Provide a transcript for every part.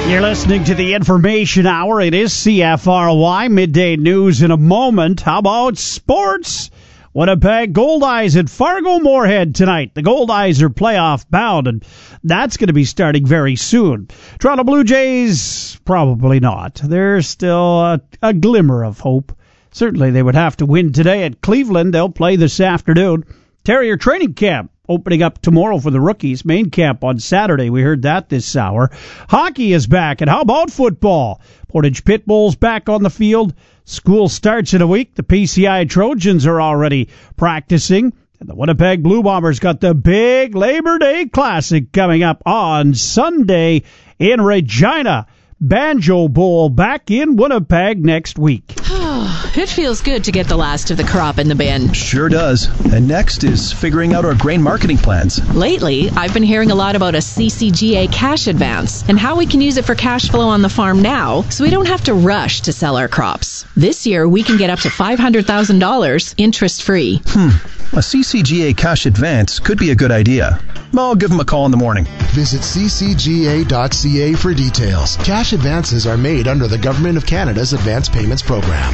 You're listening to the Information Hour. It is CFRY. Midday news in a moment. How about sports? Winnipeg Goldeyes at Fargo-Moorhead tonight. The Goldeyes are playoff bound, and that's going to be starting very soon. Toronto Blue Jays, probably not. There's still a glimmer of hope. Certainly they would have to win today at Cleveland. They'll play this afternoon. Terrier training camp opening up tomorrow for the rookies. Main camp on Saturday. We heard that this hour. Hockey is back, and how about football? Portage Pitbulls back on the field. School starts in a week. The PCI Trojans are already practicing. And the Winnipeg Blue Bombers got the big Labor Day Classic coming up on Sunday in Regina. Banjo Bowl back in Winnipeg next week. It feels good to get the last of the crop in the bin. Sure does. And next is figuring out our grain marketing plans. Lately, I've been hearing a lot about a CCGA cash advance and how we can use it for cash flow on the farm now so we don't have to rush to sell our crops. This year, we can get up to $500,000 interest-free. A CCGA cash advance could be a good idea. I'll give them a call in the morning. Visit ccga.ca for details. Cash advances are made under the Government of Canada's Advance Payments Program.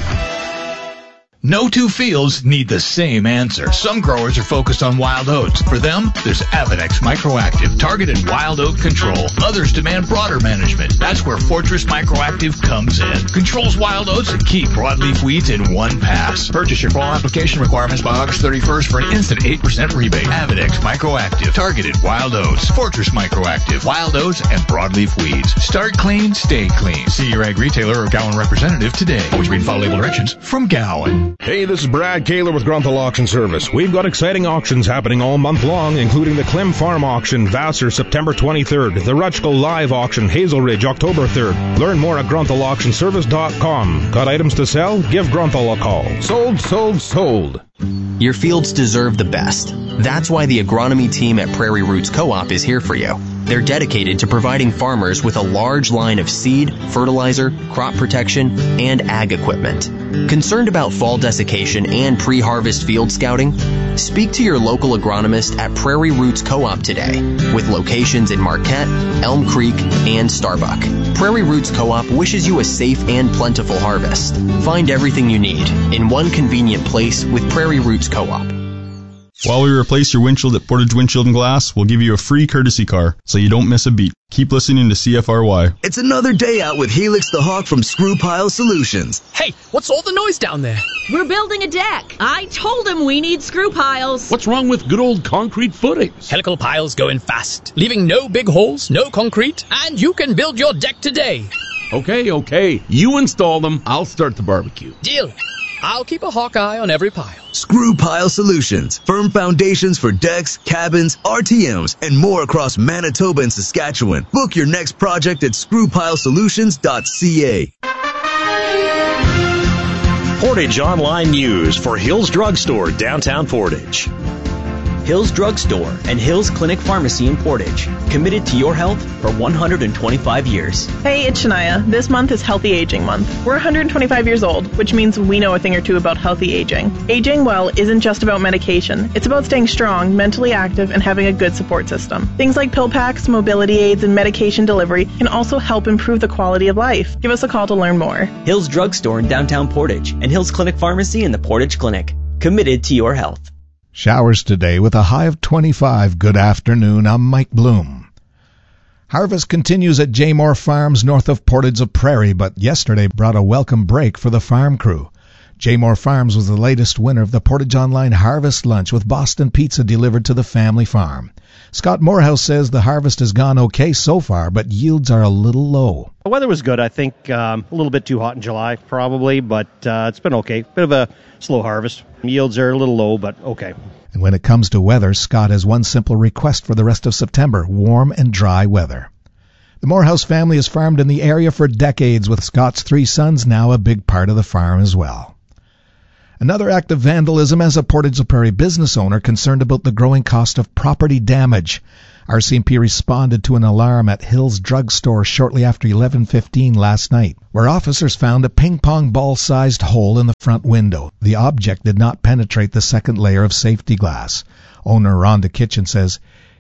No two fields need the same answer. Some growers are focused on wild oats. For them, there's Avenex Microactive targeted wild oat control. Others demand broader management. That's where Fortress Microactive comes in. Controls wild oats and key broadleaf weeds in one pass. Purchase your fall application requirements by August 31st for an instant 8% rebate. Avenex Microactive targeted wild oats. Fortress Microactive wild oats and broadleaf weeds. Start clean, stay clean. See your ag retailer or Gowan representative today. Always read and follow label directions from Gowan. Hey, this is Brad Kaler with Grunthal Auction Service. We've got exciting auctions happening all month long, including the Clem Farm Auction, Vassar, September 23rd, the Rutschko Live Auction, Hazel Ridge, October 3rd. Learn more at GrunthalAuctionService.com. Got items to sell? Give Grunthal a call. Sold, sold, sold. Your fields deserve the best. That's why the agronomy team at Prairie Roots Co-op is here for you. They're dedicated to providing farmers with a large line of seed, fertilizer, crop protection, and ag equipment. Concerned about fall desiccation and pre-harvest field scouting? Speak to your local agronomist at Prairie Roots Co-op today, with locations in Marquette, Elm Creek, and Starbuck. Prairie Roots Co-op wishes you a safe and plentiful harvest. Find everything you need in one convenient place with Prairie Roots Co-op. While we replace your windshield at Portage Windshield and Glass, we'll give you a free courtesy car, so you don't miss a beat. Keep listening to CFRY. It's another day out with Helix the Hawk from Screw Pile Solutions. Hey, what's all the noise down there? We're building a deck. I told him we need screw piles. What's wrong with good old concrete footings? Helical piles go in fast, leaving no big holes, no concrete, and you can build your deck today. Okay. You install them, I'll start the barbecue. Deal. I'll keep a hawk eye on every pile. Screw Pile Solutions. Firm foundations for decks, cabins, RTMs, and more across Manitoba and Saskatchewan. Book your next project at screwpilesolutions.ca. Portage Online News for Hills Drugstore, downtown Portage. Hills Drugstore and Hills Clinic Pharmacy in Portage. Committed to your health for 125 years. Hey, it's Shania. This month is Healthy Aging Month. We're 125 years old, which means we know a thing or two about healthy aging. Aging well isn't just about medication. It's about staying strong, mentally active, and having a good support system. Things like pill packs, mobility aids, and medication delivery can also help improve the quality of life. Give us a call to learn more. Hills Drugstore in downtown Portage and Hills Clinic Pharmacy in the Portage Clinic. Committed to your health. Showers today with a high of 25. Good afternoon. I'm Mike Bloom. Harvest continues at Jaymore Farms north of Portage of Prairie, but yesterday brought a welcome break for the farm crew. Jaymore Farms was the latest winner of the Portage Online Harvest Lunch with Boston Pizza delivered to the family farm. Scott Morehouse says the harvest has gone okay so far, but yields are a little low. The weather was good. I think a little bit too hot in July probably, but it's been okay. Bit of a slow harvest. Yields are a little low, but okay. And when it comes to weather, Scott has one simple request for the rest of September: warm and dry weather. The Morehouse family has farmed in the area for decades, with Scott's 3 sons now a big part of the farm as well. Another act of vandalism as a Portage of Prairie business owner concerned about the growing cost of property damage. RCMP responded to an alarm at Hills Drugstore shortly after 11:15 last night, where officers found a ping-pong ball-sized hole in the front window. The object did not penetrate the second layer of safety glass. Owner Rhonda Kitchen says,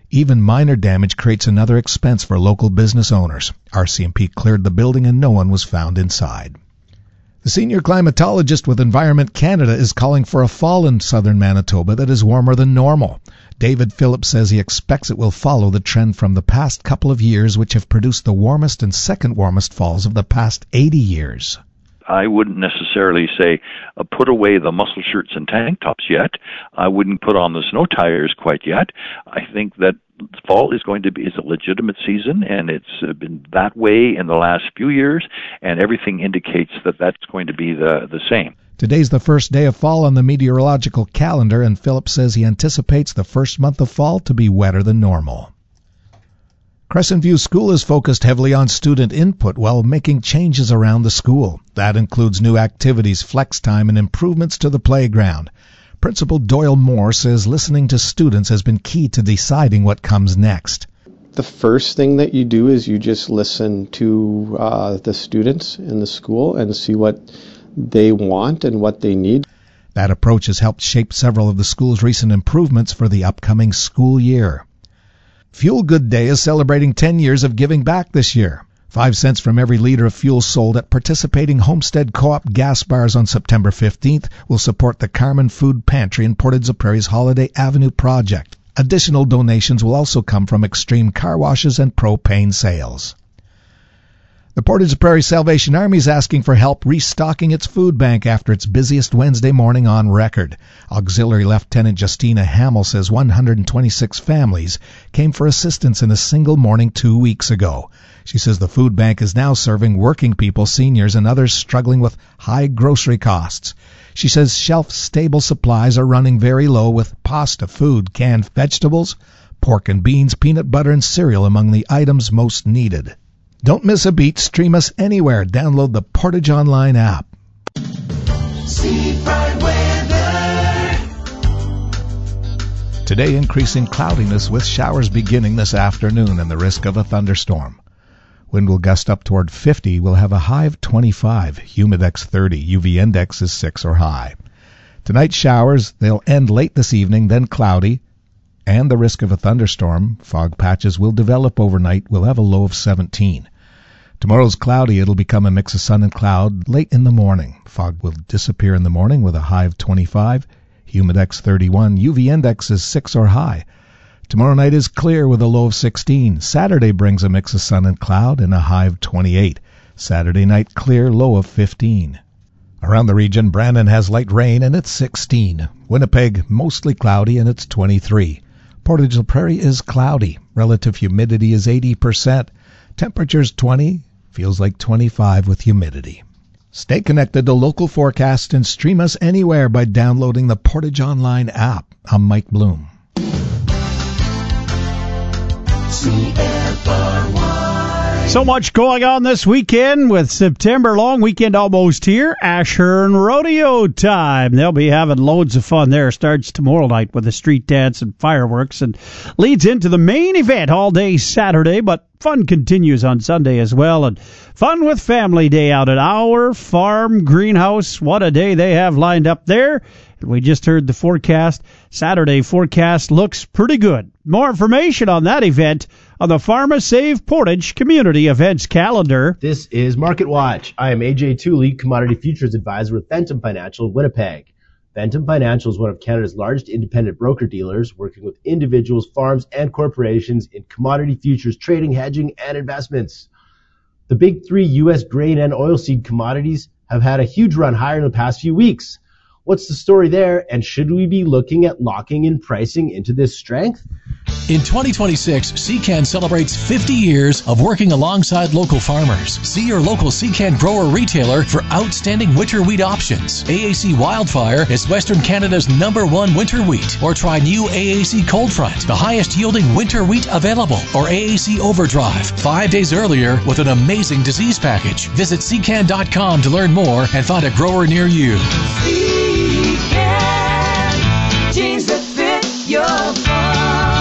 Even minor damage creates another expense for local business owners. RCMP cleared the building and no one was found inside. The senior climatologist with Environment Canada is calling for a fall in southern Manitoba that is warmer than normal. David Phillips says he expects it will follow the trend from the past couple of years, which have produced the warmest and second warmest falls of the past 80 years. I wouldn't necessarily say put away the muscle shirts and tank tops yet. I wouldn't put on the snow tires quite yet. I think that fall is a legitimate season, and it's been that way in the last few years, and everything indicates that that's going to be the same. Today's the first day of fall on the meteorological calendar, and Phillips says he anticipates the first month of fall to be wetter than normal. Crescent View School is focused heavily on student input while making changes around the school. That includes new activities, flex time, and improvements to the playground. Principal Doyle Moore says listening to students has been key to deciding what comes next. The first thing that you do is you just listen to the students in the school and see what they want and what they need. That approach has helped shape several of the school's recent improvements for the upcoming school year. Fuel Good Day is celebrating 10 years of giving back this year. 5 cents from every liter of fuel sold at participating Homestead Co-op gas bars on September 15th will support the Carmen Food Pantry in Portage la Prairie's Holiday Avenue project. Additional donations will also come from Extreme Car Washes and propane sales. The Portage la Prairie Salvation Army is asking for help restocking its food bank after its busiest Wednesday morning on record. Auxiliary Lieutenant Justina Hamill says 126 families came for assistance in a single morning 2 weeks ago. She says the food bank is now serving working people, seniors, and others struggling with high grocery costs. She says shelf-stable supplies are running very low, with pasta, food, canned vegetables, pork and beans, peanut butter, and cereal among the items most needed. Don't miss a beat. Stream us anywhere. Download the Portage Online app. Seafront weather. Today, increasing cloudiness with showers beginning this afternoon and the risk of a thunderstorm. Wind will gust up toward 50. We'll have a high of 25. Humidex 30. UV index is 6 or high. Tonight, showers. They'll end late this evening, then cloudy. And the risk of a thunderstorm. Fog patches will develop overnight. We'll have a low of 17. Tomorrow's cloudy. It'll become a mix of sun and cloud late in the morning. Fog will disappear in the morning with a high of 25. Humidex 31. UV index is 6 or high. Tomorrow night is clear with a low of 16. Saturday brings a mix of sun and cloud and a high of 28. Saturday night clear, low of 15. Around the region, Brandon has light rain and it's 16. Winnipeg, mostly cloudy and it's 23. Portage la Prairie is cloudy. Relative humidity is 80%. Temperature's 20. Feels like 25 with humidity. Stay connected to local forecasts and stream us anywhere by downloading the Portage Online app. I'm Mike Bloom. CFRY. So much going on this weekend with September long weekend almost here. Ashern Rodeo time. They'll be having loads of fun there. Starts tomorrow night with a street dance and fireworks and leads into the main event all day Saturday, but fun continues on Sunday as well. And fun with Family Day out at our farm greenhouse. What a day they have lined up there. We just heard the forecast. Saturday forecast looks pretty good. More information on that event on the Pharma Save Portage Community Events calendar. This is Market Watch. I am AJ Tooley, Commodity Futures Advisor with Ventum Financial Winnipeg. Ventum Financial is one of Canada's largest independent broker-dealers, working with individuals, farms, and corporations in commodity futures trading, hedging, and investments. The big three U.S. grain and oilseed commodities have had a huge run higher in the past few weeks. What's the story there, and should we be looking at locking in pricing into this strength? In 2026, CCAN celebrates 50 years of working alongside local farmers. See your local CCAN grower retailer for outstanding winter wheat options. AAC Wildfire is Western Canada's #1 winter wheat. Or try new AAC Cold Front, the highest yielding winter wheat available. Or AAC Overdrive, 5 days earlier with an amazing disease package. Visit CCAN.com to learn more and find a grower near you. Jeans that fit your farm.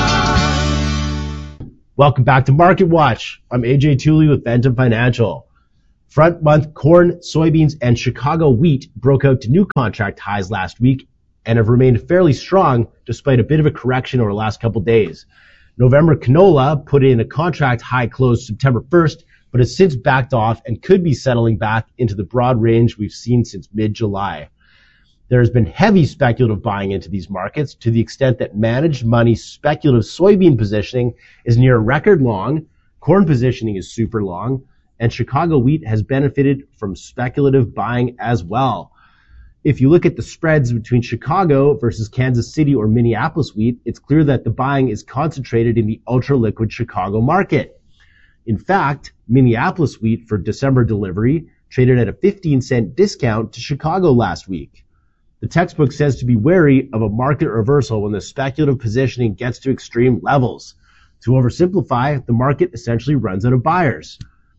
Welcome back to Market Watch. I'm AJ Tooley with Ventum Financial. Front month corn, soybeans, and Chicago wheat broke out to new contract highs last week and have remained fairly strong despite a bit of a correction over the last couple days. November canola put in a contract high close September 1st, but has since backed off and could be settling back into the broad range we've seen since mid-July. There has been heavy speculative buying into these markets to the extent that managed money speculative soybean positioning is near a record long, corn positioning is super long, and Chicago wheat has benefited from speculative buying as well. If you look at the spreads between Chicago versus Kansas City or Minneapolis wheat, it's clear that the buying is concentrated in the ultra-liquid Chicago market. In fact, Minneapolis wheat for December delivery traded at a 15-cent discount to Chicago last week. The textbook says to be wary of a market reversal when the speculative positioning gets to extreme levels. To oversimplify, the market essentially runs out of buyers.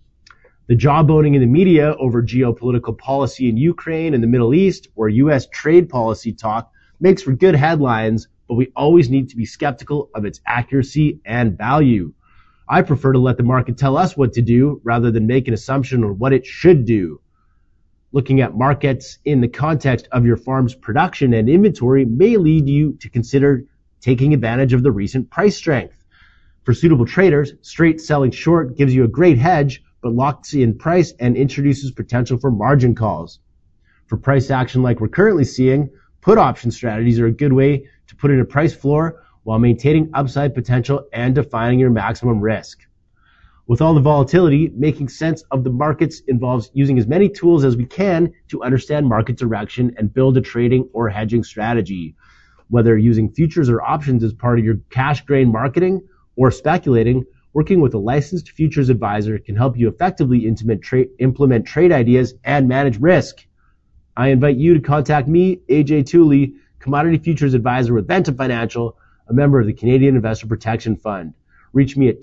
The jawboning in the media over geopolitical policy in Ukraine and the Middle East or U.S. trade policy talk makes for good headlines, but we always need to be skeptical of its accuracy and value. I prefer to let the market tell us what to do rather than make an assumption on what it should do. Looking at markets in the context of your farm's production and inventory may lead you to consider taking advantage of the recent price strength. For suitable traders, straight selling short gives you a great hedge, but locks in price and introduces potential for margin calls. For price action like we're currently seeing, put option strategies are a good way to put in a price floor while maintaining upside potential and defining your maximum risk. With all the volatility, making sense of the markets involves using as many tools as we can to understand market direction and build a trading or hedging strategy. Whether using futures or options as part of your cash grain marketing or speculating, working with a licensed futures advisor can help you effectively implement trade ideas and manage risk. I invite you to contact me, AJ Tooley, Commodity Futures Advisor with Ventum Financial, a member of the Canadian Investor Protection Fund. Reach me at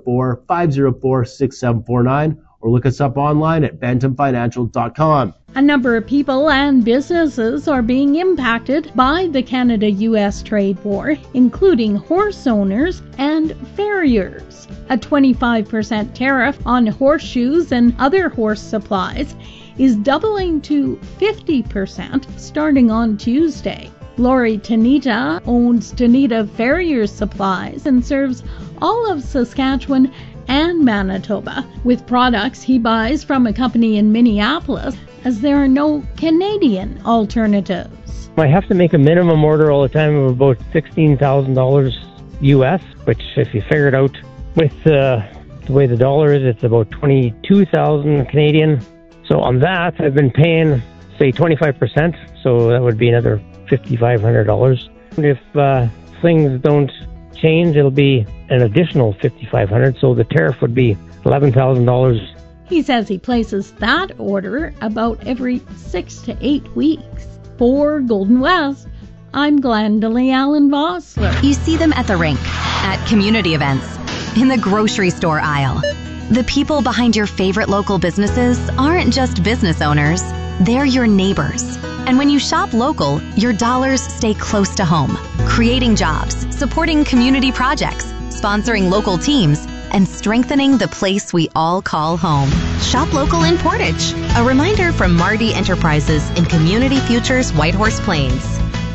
204-504-6749 or look us up online at bentumfinancial.com. A number of people and businesses are being impacted by the Canada-U.S. trade war, including horse owners and farriers. A 25% tariff on horseshoes and other horse supplies is doubling to 50% starting on Tuesday. Lori Tanita owns Tanita Farrier Supplies and serves all of Saskatchewan and Manitoba with products he buys from a company in Minneapolis, as there are no Canadian alternatives. I have to make a minimum order all the time of about $16,000 US, which if you figure it out with the way the dollar is, it's about 22,000 Canadian. So on that, I've been paying, say, 25%, so that would be another $5,500. If things don't change, it'll be an additional $5,500, so the tariff would be $11,000. He says he places that order about every 6 to 8 weeks. For Golden West, I'm Glendalee Allen Vossler. You see them at the rink, at community events, in the grocery store aisle. The people behind your favorite local businesses aren't just business owners, they're your neighbors. And when you shop local, your dollars stay close to home, creating jobs, supporting community projects, sponsoring local teams, and strengthening the place we all call home. Shop local in Portage. A reminder from Marty Enterprises in Community Futures Whitehorse Plains.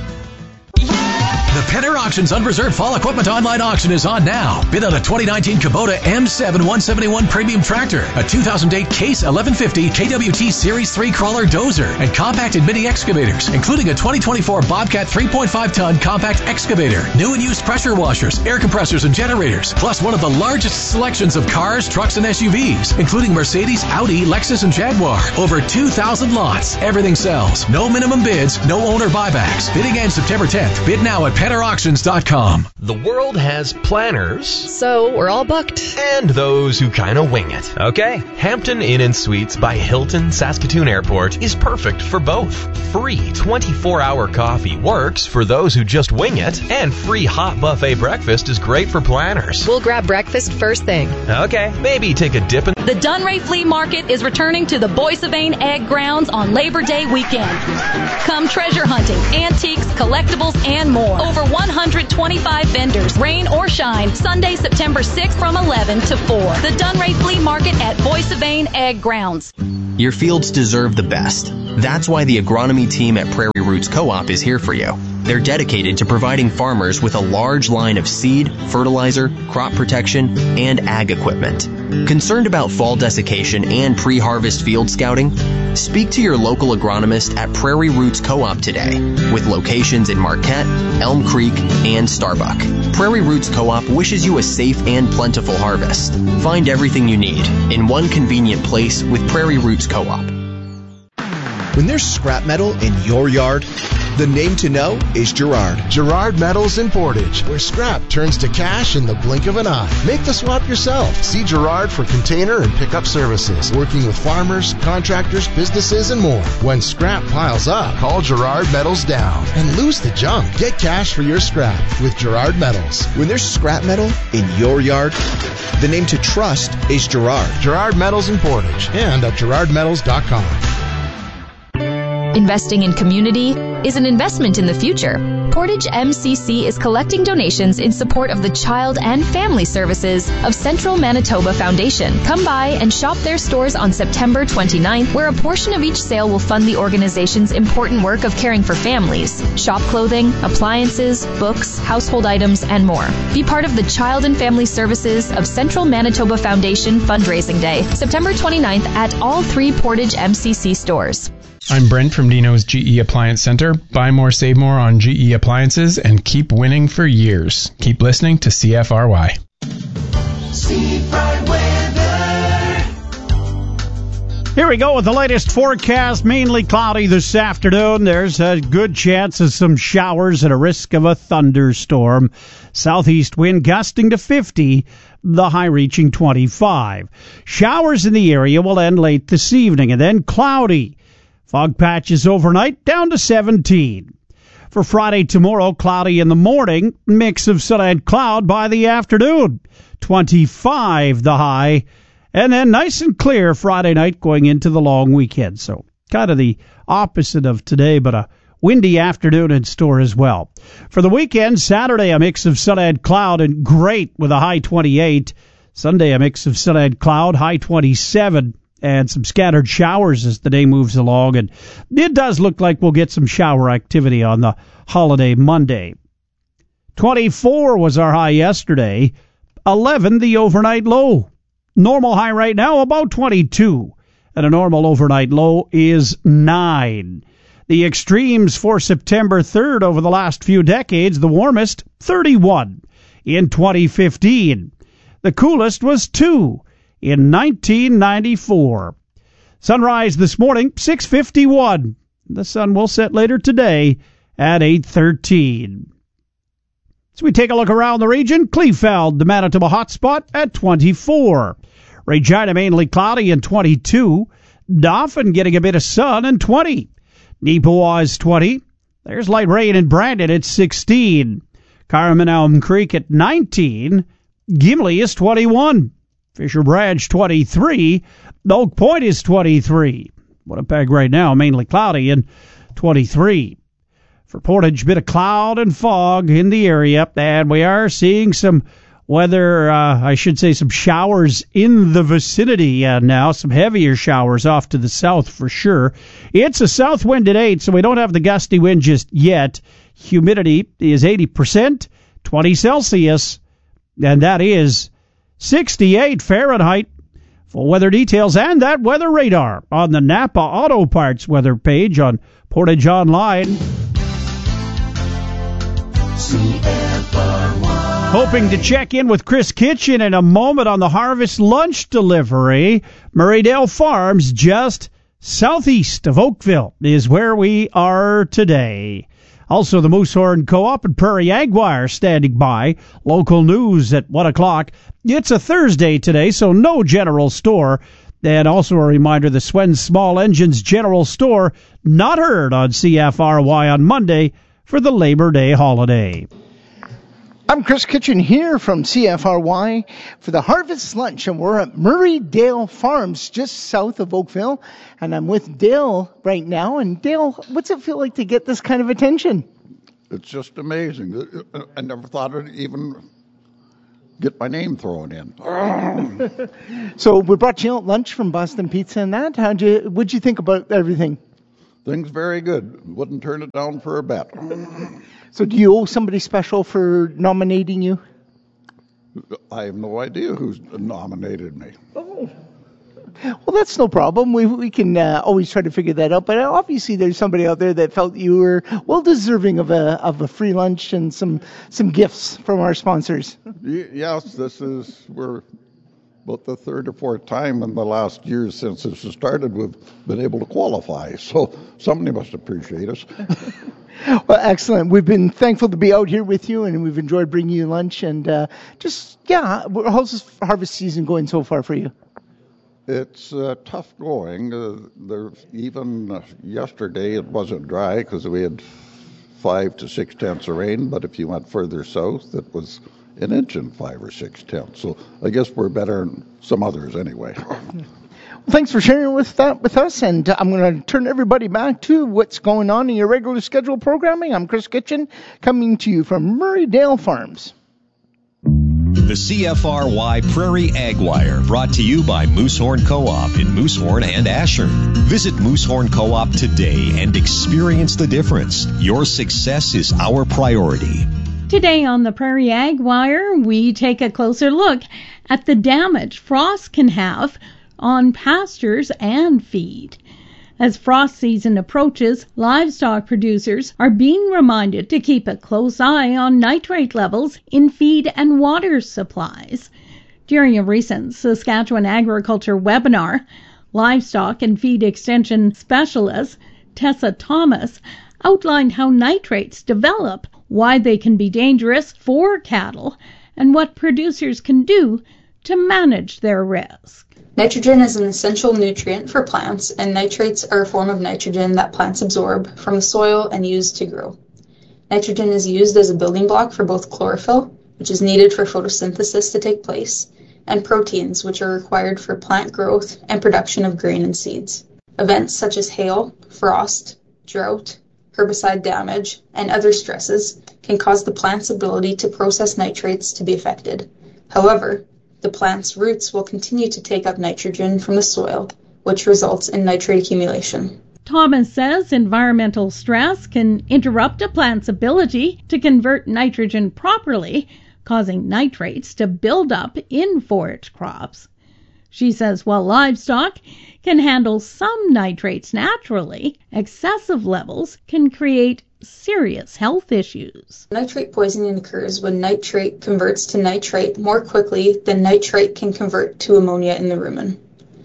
The Penner Auctions Unreserved Fall Equipment Online Auction is on now. Bid on a 2019 Kubota M7 171 Premium Tractor, a 2008 Case 1150 KWT Series 3 Crawler Dozer, and compacted mini excavators, including a 2024 Bobcat 3.5-ton compact excavator, new and used pressure washers, air compressors, and generators, plus one of the largest selections of cars, trucks, and SUVs, including Mercedes, Audi, Lexus, and Jaguar. Over 2,000 lots. Everything sells. No minimum bids, no owner buybacks. Bidding ends September 10th. Bid now at PennerAuctions.com. The world has planners. So we're all booked. And those who kind of wing it. Okay, Hampton Inn & Suites by Hilton Saskatoon Airport is perfect for both. Free 24-hour coffee works for those who just wing it, and free hot buffet breakfast is great for planners. We'll grab breakfast first thing. Okay, maybe take a dip in... The Dunray Flea Market is returning to the Boissavane Egg Grounds on Labor Day weekend. Come treasure hunting, antiques, collectibles, and more. Over 125 vendors, rain or shine, Sunday, September 6th from 11 to 4. The Dunray Flea Market at Boissavane Egg Grounds. Your fields deserve the best. That's why the agronomy team at Prairie Roots Co-op is here for you. They're dedicated to providing farmers with a large line of seed, fertilizer, crop protection, and ag equipment. Concerned about fall desiccation and pre-harvest field scouting? Speak to your local agronomist at Prairie Roots Co-op today, with locations in Marquette, Elm Creek, and Starbuck. Prairie Roots Co-op wishes you a safe and plentiful harvest. Find everything you need in one convenient place with Prairie Roots Co-op. When there's scrap metal in your yard, the name to know is Girard. Girard Metals in Portage, where scrap turns to cash in the blink of an eye. Make the swap yourself. See Girard for container and pickup services, working with farmers, contractors, businesses, and more. When scrap piles up, call Girard Metals down and lose the junk. Get cash for your scrap with Girard Metals. When there's scrap metal in your yard, the name to trust is Girard. Girard Metals in Portage and at girardmetals.com. Investing in community is an investment in the future. Portage MCC is collecting donations in support of the Child and Family Services of Central Manitoba Foundation. Come by and shop their stores on September 29th, where a portion of each sale will fund the organization's important work of caring for families. Shop clothing, appliances, books, household items, and more. Be part of the Child and Family Services of Central Manitoba Foundation Fundraising Day, September 29th at all 3 Portage MCC stores. I'm Brent from Dino's GE Appliance Center. Buy more, save more on GE appliances and keep winning for years. Keep listening to CFRY. Seafront weather. Here we go with the latest forecast. Mainly cloudy this afternoon. There's a good chance of some showers and a risk of a thunderstorm. Southeast wind gusting to 50, the high reaching 25. Showers in the area will end late this evening and then cloudy. Fog patches overnight down to 17. For Friday tomorrow, cloudy in the morning, mix of sun and cloud by the afternoon. 25 the high, and then nice and clear Friday night going into the long weekend. So kind of the opposite of today, but a windy afternoon in store as well. For the weekend, Saturday a mix of sun and cloud and great with a high 28. Sunday a mix of sun and cloud, high 27. And some scattered showers as the day moves along. And it does look like we'll get some shower activity on the holiday Monday. 24 was our high yesterday. 11 the overnight low. Normal high right now about 22. And a normal overnight low is 9. The extremes for September 3rd over the last few decades, the warmest, 31 in 2015. The coolest was 2. In 1994. Sunrise this morning, 6:51. The sun will set later today at 8:13. So we take a look around the region. Kleefeld, the Manitoba hotspot, at 24. Regina mainly cloudy and 22. Dauphin getting a bit of sun and 20. Neepawa is 20. There's light rain in Brandon at 16. Carmen Elm Creek at 19. Gimli is 21. Fisher Branch 23. Oak Point is 23. Winnipeg right now mainly cloudy and 23. For Portage, bit of cloud and fog in the area, and we are seeing some weather, some showers in the vicinity now, some heavier showers off to the south for sure. It's a south wind at 8, so we don't have the gusty wind just yet. Humidity is 80%, 20 Celsius, and that is 68 Fahrenheit. Full weather details and that weather radar on the Napa Auto Parts weather page on Portage Online. Hoping to check in with Chris Kitchen in a moment on the harvest lunch delivery. Murraydale Farms, just southeast of Oakville, is where we are today. Also, the Moosehorn Co-op and Prairie Jaguar standing by. Local news at 1 o'clock. It's a Thursday today, so no general store. And also a reminder, the Swen Small Engines General Store not heard on CFRY on Monday for the Labor Day holiday. I'm Chris Kitchen here from CFRY for the Harvest Lunch, and we're at Murraydale Farms just south of Oakville, and I'm with Dale right now. And Dale, what's it feel like to get this kind of attention? It's just amazing. I never thought I'd even get my name thrown in. So we brought you out lunch from Boston Pizza and that. What'd you think about everything? Things very good. Wouldn't turn it down for a bet. So do you owe somebody special for nominating you? I have no idea who's nominated me. Oh. Well, that's no problem. We can always try to figure that out. But obviously, there's somebody out there that felt you were well deserving of a free lunch and some gifts from our sponsors. Yes, we're about the third or fourth time in the last year since this has started we've been able to qualify. So somebody must appreciate us. Well, excellent. We've been thankful to be out here with you, and we've enjoyed bringing you lunch. And how's this harvest season going so far for you? It's tough going. Even yesterday it wasn't dry because we had 5 to 6 tenths of rain, but if you went further south, it was an inch and 5 or 6 tenths. So I guess we're better than some others anyway. Thanks for sharing with us, and I'm going to turn everybody back to what's going on in your regular scheduled programming. I'm Chris Kitchen, coming to you from Murraydale Farms. The CFRY Prairie Ag Wire, brought to you by Moosehorn Co-op in Moosehorn and Ashern. Visit Moosehorn Co-op today and experience the difference. Your success is our priority. Today on the Prairie Ag Wire, we take a closer look at the damage frost can have on pastures and feed. As frost season approaches, livestock producers are being reminded to keep a close eye on nitrate levels in feed and water supplies. During a recent Saskatchewan Agriculture webinar, livestock and feed extension specialist Tessa Thomas outlined how nitrates develop, why they can be dangerous for cattle, and what producers can do to manage their risk. Nitrogen is an essential nutrient for plants, and nitrates are a form of nitrogen that plants absorb from the soil and use to grow. Nitrogen is used as a building block for both chlorophyll, which is needed for photosynthesis to take place, and proteins, which are required for plant growth and production of grain and seeds. Events such as hail, frost, drought, herbicide damage, and other stresses can cause the plant's ability to process nitrates to be affected. However, the plant's roots will continue to take up nitrogen from the soil, which results in nitrate accumulation. Thomas says environmental stress can interrupt a plant's ability to convert nitrogen properly, causing nitrates to build up in forage crops. She says while livestock can handle some nitrates naturally, excessive levels can create serious health issues. Nitrate poisoning occurs when nitrate converts to nitrite more quickly than nitrite can convert to ammonia in the rumen.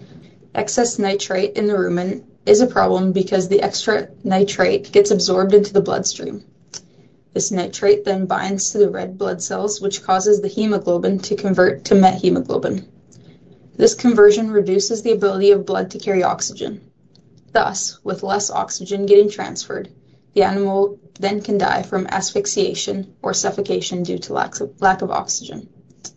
Excess nitrite in the rumen is a problem because the extra nitrate gets absorbed into the bloodstream. This nitrate then binds to the red blood cells, which causes the hemoglobin to convert to methemoglobin. This conversion reduces the ability of blood to carry oxygen. Thus, with less oxygen getting transferred, the animal then can die from asphyxiation or suffocation due to lack of oxygen.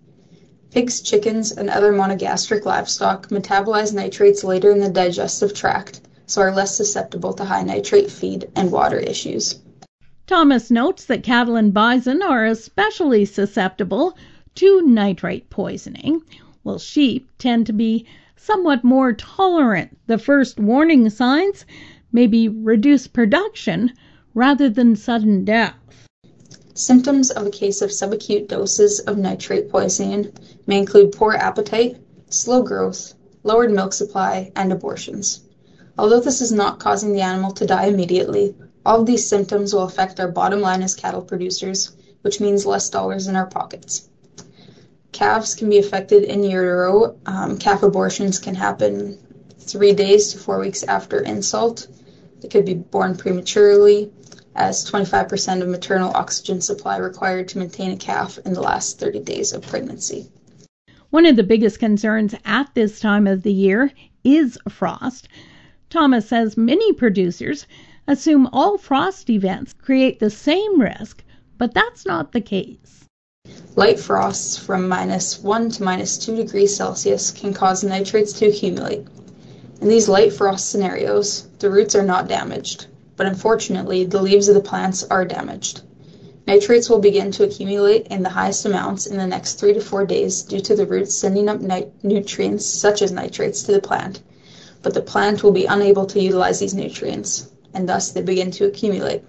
Pigs, chickens, and other monogastric livestock metabolize nitrates later in the digestive tract, so are less susceptible to high nitrate feed and water issues. Thomas notes that cattle and bison are especially susceptible to nitrate poisoning, while sheep tend to be somewhat more tolerant. The first warning signs may be reduced production rather than sudden death. Symptoms of a case of subacute doses of nitrate poisoning may include poor appetite, slow growth, lowered milk supply, and abortions. Although this is not causing the animal to die immediately, all of these symptoms will affect our bottom line as cattle producers, which means less dollars in our pockets. Calves can be affected in utero. Calf abortions can happen 3 days to 4 weeks after insult. They could be born prematurely, as 25% of maternal oxygen supply required to maintain a calf in the last 30 days of pregnancy. One of the biggest concerns at this time of the year is frost. Thomas says many producers assume all frost events create the same risk, but that's not the case. Light frosts from -1 to -2 degrees Celsius can cause nitrates to accumulate. In these light frost scenarios, the roots are not damaged, but unfortunately the leaves of the plants are damaged. Nitrates will begin to accumulate in the highest amounts in the next 3 to 4 days due to the roots sending up nutrients such as nitrates to the plant, but the plant will be unable to utilize these nutrients. and thus they begin to accumulate.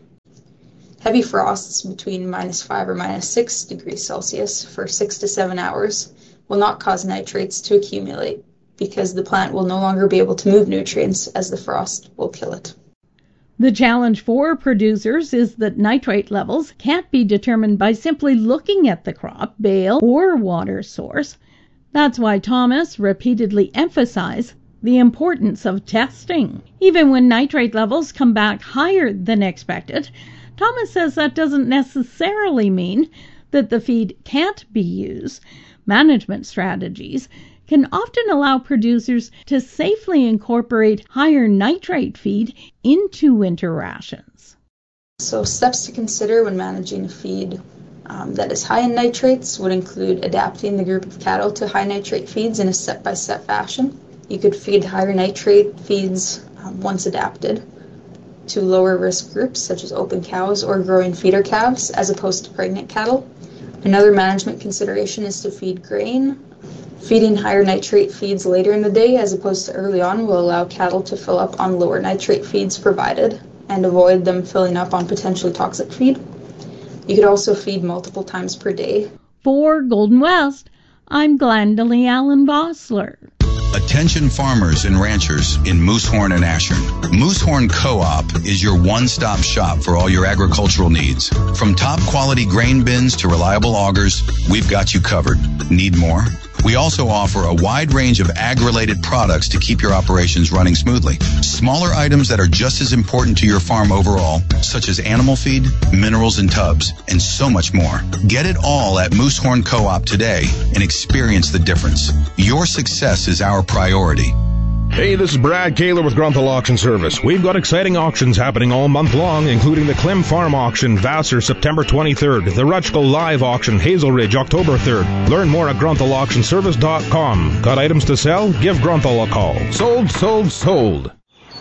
Heavy frosts between -5 or -6 degrees Celsius for 6 to 7 hours will not cause nitrates to accumulate because the plant will no longer be able to move nutrients as the frost will kill it. The challenge for producers is that nitrate levels can't be determined by simply looking at the crop, bale, or water source. That's why Thomas repeatedly emphasized the importance of testing. Even when nitrate levels come back higher than expected, Thomas says that doesn't necessarily mean that the feed can't be used. Management strategies can often allow producers to safely incorporate higher nitrate feed into winter rations. So steps to consider when managing a feed that is high in nitrates would include adapting the group of cattle to high nitrate feeds in a step-by-step fashion. You could feed higher nitrate feeds once adapted to lower risk groups such as open cows or growing feeder calves as opposed to pregnant cattle. Another management consideration is to feed grain. Feeding higher nitrate feeds later in the day as opposed to early on will allow cattle to fill up on lower nitrate feeds provided and avoid them filling up on potentially toxic feed. You could also feed multiple times per day. For Golden West, I'm Glendalee Allen Bossler. Attention farmers and ranchers in Moosehorn and Ashern. Moosehorn Co-op is your one-stop shop for all your agricultural needs. From top quality grain bins to reliable augers, we've got you covered. Need more? We also offer a wide range of ag-related products to keep your operations running smoothly. Smaller items that are just as important to your farm overall, such as animal feed, minerals and tubs, and so much more. Get it all at Moosehorn Co-op today and experience the difference. Your success is our priority. Hey, this is Brad Kaler with Grunthal Auction Service. We've got exciting auctions happening all month long, including the Klim Farm Auction, Vassar, September 23rd, the Rutschkel Live Auction, Hazel Ridge, October 3rd. Learn more at GrunthalAuctionService.com. Got items to sell? Give Grunthal a call. Sold, sold, sold.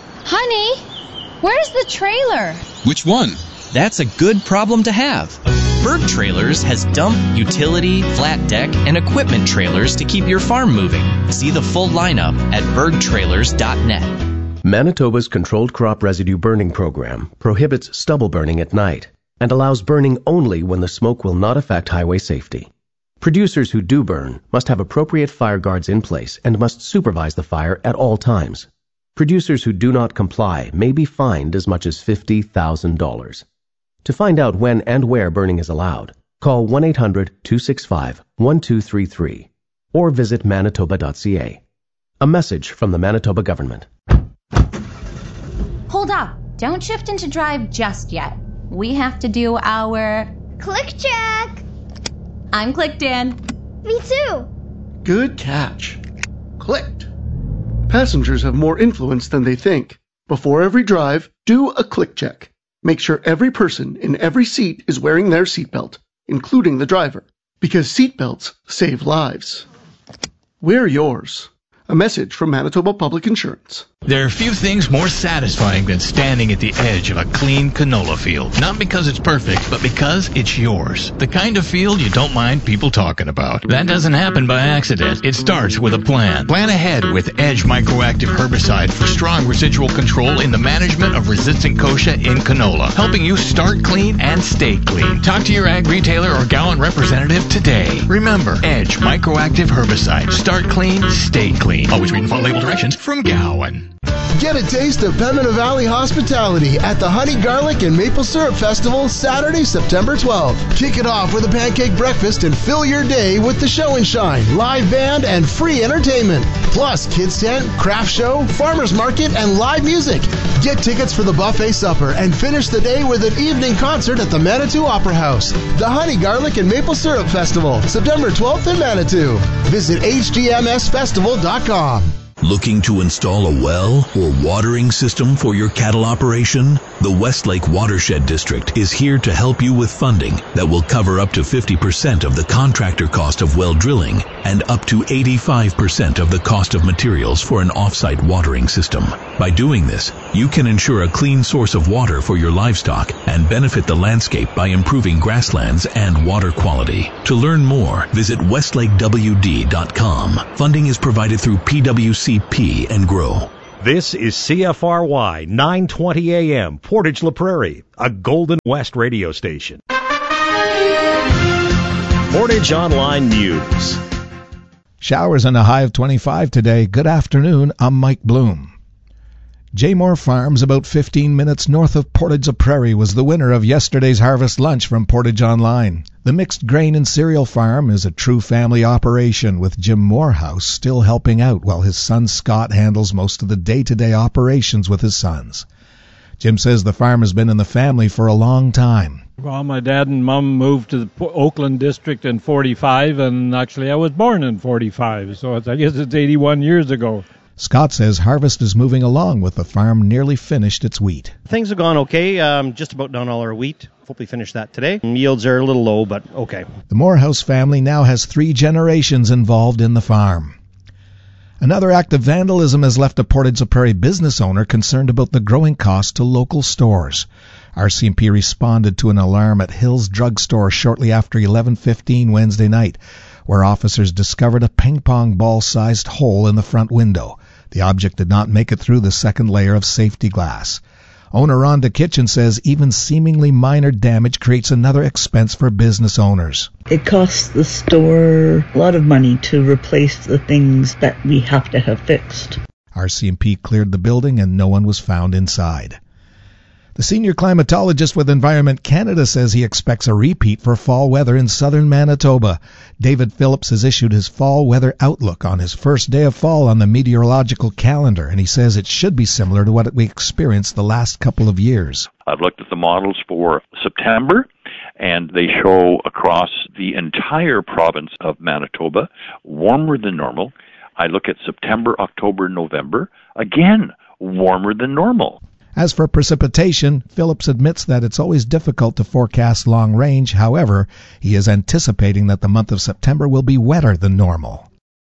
Honey, where's the trailer? Which one? That's a good problem to have. Berg Trailers has dump, utility, flat deck, and equipment trailers to keep your farm moving. See the full lineup at bergtrailers.net. Manitoba's Controlled Crop Residue Burning Program prohibits stubble burning at night and allows burning only when the smoke will not affect highway safety. Producers who do burn must have appropriate fire guards in place and must supervise the fire at all times. Producers who do not comply may be fined as much as $50,000. To find out when and where burning is allowed, call 1-800-265-1233 or visit manitoba.ca. A message from the Manitoba government. Hold up. Don't shift into drive just yet. We have to do our click check. I'm clicked in. Me too. Good catch. Clicked. Passengers have more influence than they think. Before every drive, do a click check. Make sure every person in every seat is wearing their seatbelt, including the driver, because seatbelts save lives. Wear yours. A message from Manitoba Public Insurance. There are few things more satisfying than standing at the edge of a clean canola field. Not because it's perfect, but because it's yours. The kind of field you don't mind people talking about. That doesn't happen by accident. It starts with a plan. Plan ahead with Edge Microactive Herbicide for strong residual control in the management of resistant kochia in canola, helping you start clean and stay clean. Talk to your ag retailer or Gowan representative today. Remember, Edge Microactive Herbicide. Start clean, stay clean. Always read and follow label directions from Gowan. Get a taste of Pembina Valley hospitality at the Honey Garlic and Maple Syrup Festival Saturday, September 12th. Kick it off with a pancake breakfast and fill your day with the Show and Shine, live band, and free entertainment. Plus, kids tent, craft show, farmers market, and live music. Get tickets for the buffet supper and finish the day with an evening concert at the Manitou Opera House. The Honey Garlic and Maple Syrup Festival, September 12th in Manitou. Visit hgmsfestival.com. Looking to install a well or watering system for your cattle operation? The Westlake Watershed District is here to help you with funding that will cover up to 50% of the contractor cost of well drilling and up to 85% of the cost of materials for an off-site watering system. By doing this, you can ensure a clean source of water for your livestock and benefit the landscape by improving grasslands and water quality. To learn more, visit westlakewd.com. Funding is provided through PWCP and GROW. This is CFRY 920 AM, Portage La Prairie, a Golden West radio station. Portage Online News. Showers and a high of 25 today. Good afternoon. I'm Mike Bloom. Jaymore Farms, about 15 minutes north of Portage La Prairie, was the winner of yesterday's harvest lunch from Portage Online. The mixed grain and cereal farm is a true family operation, with Jim Morehouse still helping out while his son Scott handles most of the day-to-day operations with his sons. Jim says the farm has been in the family for a long time. Well, my dad and mom moved to the Oakland district in 45, and actually I was born in 45, so I guess it's 81 years ago. Scott says harvest is moving along, with the farm nearly finished its wheat. Things have gone okay. Just about done all our wheat. Hopefully finish that today. Yields are a little low, but okay. The Morehouse family now has 3 generations involved in the farm. Another act of vandalism has left a Portage La Prairie business owner concerned about the growing cost to local stores. RCMP responded to an alarm at Hills Drug Store shortly after 11:15 Wednesday night, where officers discovered a ping-pong ball-sized hole in the front window. The object did not make it through the second layer of safety glass. Owner Rhonda Kitchen says even seemingly minor damage creates another expense for business owners. It costs the store a lot of money to replace the things that we have to have fixed. RCMP cleared the building and no one was found inside. The senior climatologist with Environment Canada says he expects a repeat for fall weather in southern Manitoba. David Phillips has issued his fall weather outlook on his first day of fall on the meteorological calendar, and he says it should be similar to what we experienced the last couple of years. I've looked at the models for September, and they show across the entire province of Manitoba warmer than normal. I look at September, October, November, again, warmer than normal. As for precipitation, Phillips admits that it's always difficult to forecast long range. However, he is anticipating that the month of September will be wetter than normal.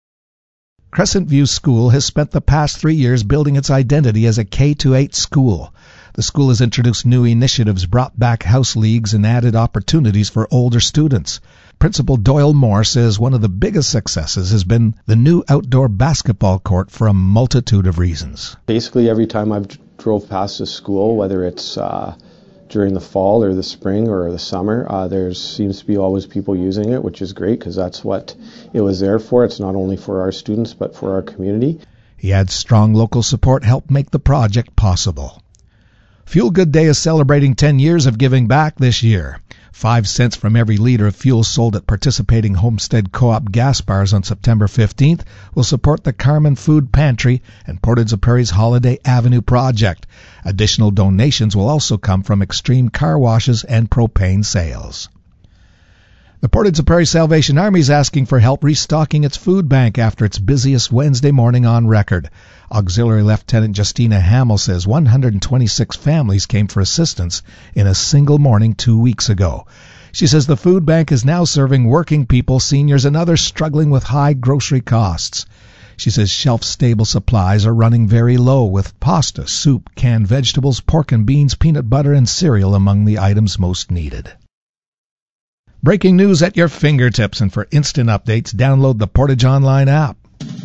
Crescent View School has spent the past 3 years building its identity as a K-8 school. The school has introduced new initiatives, brought back house leagues, and added opportunities for older students. Principal Doyle Moore says one of the biggest successes has been the new outdoor basketball court for a multitude of reasons. Basically, every time I've drove past the school, whether it's during the fall or the spring or the summer, there seems to be always people using it, which is great because that's what it was there for. It's not only for our students but for our community. He adds strong local support helped make the project possible. Fuel Good Day is celebrating 10 years of giving back this year. 5 cents from every liter of fuel sold at participating Homestead Co-op gas bars on September 15th will support the Carmen Food Pantry and Portage La Prairie's Holiday Avenue project. Additional donations will also come from Extreme Car Washes and propane sales. The Portage La Prairie Salvation Army is asking for help restocking its food bank after its busiest Wednesday morning on record. Auxiliary Lieutenant Justina Hamill says 126 families came for assistance in a single morning 2 weeks ago. She says the food bank is now serving working people, seniors, and others struggling with high grocery costs. She says shelf-stable supplies are running very low, with pasta, soup, canned vegetables, pork and beans, peanut butter, and cereal among the items most needed. Breaking news at your fingertips, and for instant updates, download the Portage Online app.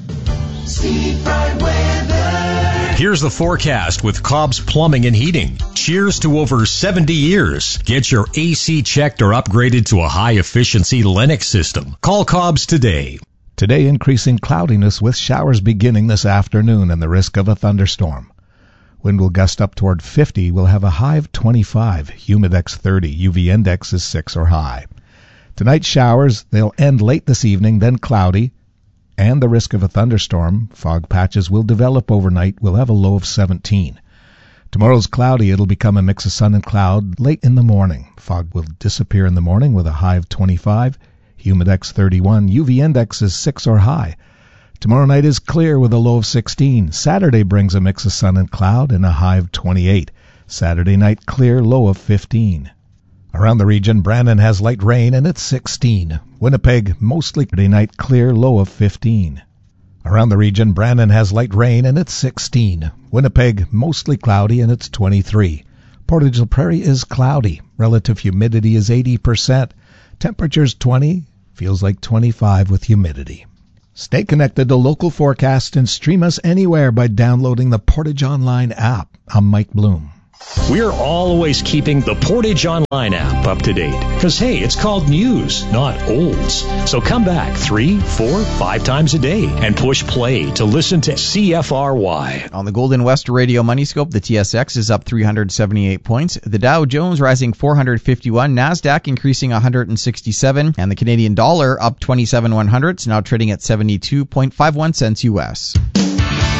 Here's the forecast with Cobb's Plumbing and Heating. Cheers to over 70 years. Get your AC checked or upgraded to a high-efficiency Lennox system. Call Cobb's today. Today, increasing cloudiness with showers beginning this afternoon and the risk of a thunderstorm. Wind will gust up toward 50. We'll have a high of 25. Humidex 30. UV index is 6 or high. Tonight, showers. They'll end late this evening, then cloudy, and the risk of a thunderstorm. Fog patches will develop overnight. We'll have a low of 17. Tomorrow's cloudy. It'll become a mix of sun and cloud late in the morning. Fog will disappear in the morning with a high of 25. Humidex 31. UV index is 6 or high. Tomorrow night is clear with a low of 16. Saturday brings a mix of sun and cloud and a high of 28. Saturday night clear, low of 15. Around the region, Brandon has light rain and it's 16. Winnipeg, mostly Saturday night clear, low of 15. Around the region, Brandon has light rain and it's 16. Winnipeg, mostly cloudy and it's 23. Portage La Prairie is cloudy. Relative humidity is 80%. Temperature's 20. Feels like 25 with humidity. Stay connected to local forecasts and stream us anywhere by downloading the Portage Online app. I'm Mike Bloom. We're always keeping the Portage Online app up to date. Because, hey, it's called news, not olds. So come back 3, 4, 5 times a day and push play to listen to CFRY. On the Golden West Radio Money Scope, the TSX is up 378 points. The Dow Jones rising 451. NASDAQ increasing 167. And the Canadian dollar up 27 100s, now trading at 72.51 cents U.S.